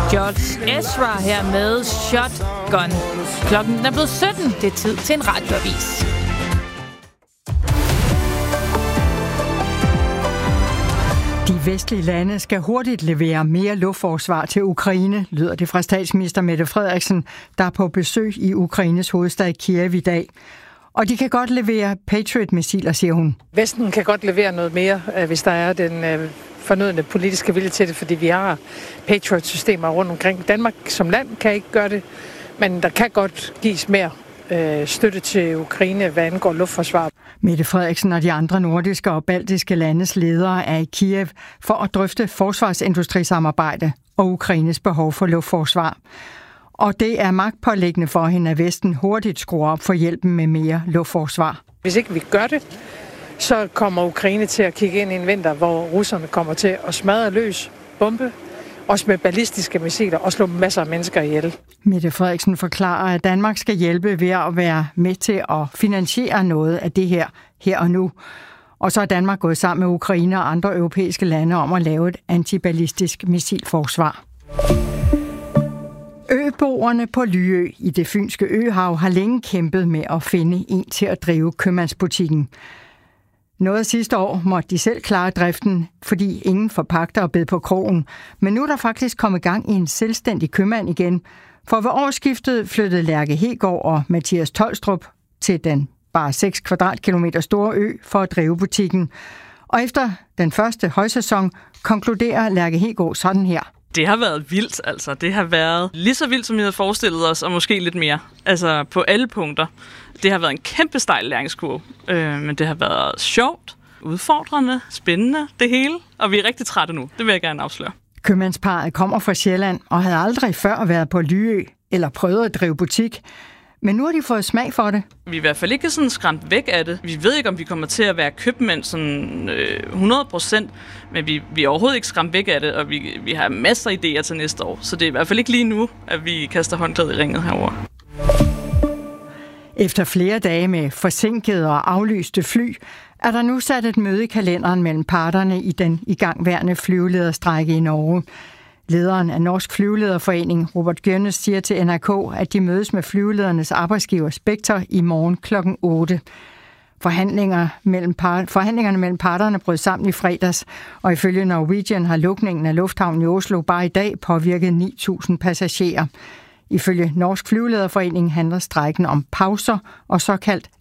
George Ezra her med Shotgun. Klokken er blevet 17. Det er tid til en radioavis. De vestlige lande skal hurtigt levere mere luftforsvar til Ukraine, lyder det fra statsminister Mette Frederiksen, der er på besøg i Ukraines hovedstad Kiev i dag. Og de kan godt levere Patriot-missiler, siger hun. Vesten kan godt levere noget mere, hvis der er den fornødne politiske vilje til det, fordi vi har Patriot-systemer rundt omkring. Danmark som land kan ikke gøre det, men der kan godt gives mere støtte til Ukraine, hvad angår luftforsvar. Mette Frederiksen og de andre nordiske og baltiske landes ledere er i Kiev for at drøfte forsvarsindustrisamarbejde og Ukraines behov for luftforsvar. Og det er magtpåliggende for hende, at Vesten hurtigt skruer op for hjælpen med mere luftforsvar. Hvis ikke vi gør det, så kommer Ukraine til at kigge ind i en vinter, hvor russerne kommer til at smadre løs, bombe, også med ballistiske missiler, og slå masser af mennesker ihjel. Mette Frederiksen forklarer, at Danmark skal hjælpe ved at være med til at finansiere noget af det her og nu. Og så er Danmark gået sammen med Ukraine og andre europæiske lande om at lave et antiballistisk missilforsvar. Øboerne på Lyø i det fynske øhav har længe kæmpet med at finde en til at drive købmandsbutikken. Noget sidste år måtte de selv klare driften, fordi ingen forpagter bed på krogen. Men nu er der faktisk kommet gang i en selvstændig købmand igen. For ved årsskiftet flyttede Lærke Hegård og Mathias Tolstrup til den bare 6 kvadratkilometer store ø for at drive butikken. Og efter den første højsæson konkluderer Lærke Hegård sådan her. Det har været vildt, altså. Det har været lige så vildt, som vi havde forestillet os, og måske lidt mere. Altså på alle punkter. Det har været en kæmpe stejl læringskurve, men det har været sjovt, udfordrende, spændende, det hele. Og vi er rigtig trætte nu, det vil jeg gerne afsløre. Købmandsparret kommer fra Sjælland og havde aldrig før været på Lyø eller prøvet at drive butik. Men nu har de fået smag for det. Vi er i hvert fald ikke sådan skræmt væk af det. Vi ved ikke, om vi kommer til at være købmænd sådan 100%, men vi er overhovedet ikke skræmt væk af det, og vi har masser af idéer til næste år. Så det er i hvert fald ikke lige nu, at vi kaster håndklædet i ringet herover. Efter flere dage med forsinkede og aflyste fly, er der nu sat et møde i kalenderen mellem parterne i den igangværende flyvelederstrejke i Norge. Lederen af Norsk Flyvelederforening, Robert Gjørnes, siger til NRK, at de mødes med flyveledernes arbejdsgiver Spektor i morgen kl. 8. Forhandlingerne mellem parterne brød sammen i fredags, og ifølge Norwegian har lukningen af lufthavnen i Oslo bare i dag påvirket 9.000 passagerer. Ifølge Norsk Flyvelederforening handler strejken om pauser og såkaldt